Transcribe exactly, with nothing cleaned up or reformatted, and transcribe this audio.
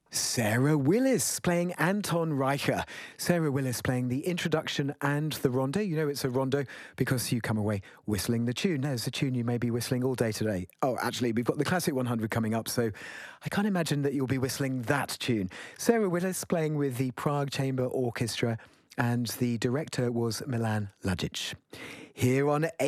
Sarah Willis playing Anton Reicher. Sarah Willis playing the introduction and the rondo. You know it's a rondo because you come away whistling the tune. There's a tune you may be whistling all day today. Oh, actually, we've got the Classic one hundred coming up, so I can't imagine that you'll be whistling that tune. Sarah Willis playing with the Prague Chamber Orchestra, and the director was Milan Ludzic. Here on